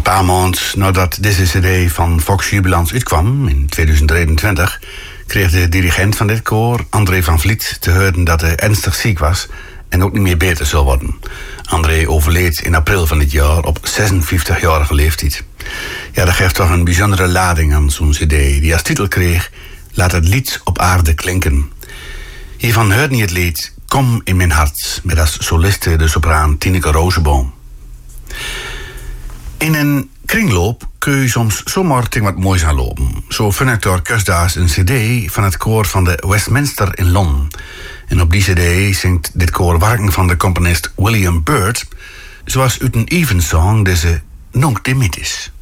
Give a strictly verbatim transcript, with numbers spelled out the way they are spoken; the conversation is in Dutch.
paar maanden nadat deze cd van Fox Jubilans uitkwam, in tweeduizend drieëntwintig... kreeg de dirigent van dit koor, André van Vliet, te horen dat hij ernstig ziek was en ook niet meer beter zou worden. André overleed in april van dit jaar op zesenvijftigjarige leeftijd. Ja, dat geeft toch een bijzondere lading aan zo'n cd, die als titel kreeg Laat het lied op aarde klinken. Hiervan hoort niet het lied Kom in mijn hart, met als soliste de sopraan Tineke Rozenboom. In een kringloop kun je soms zomaar tegen wat moois aan lopen. Zo vind ik door Kustdaas een cd van het koor van de Westminster in Londen. En op die cd zingt dit koor werken van de componist William Byrd, zoals uit een Evensong deze Nunc Dimittis.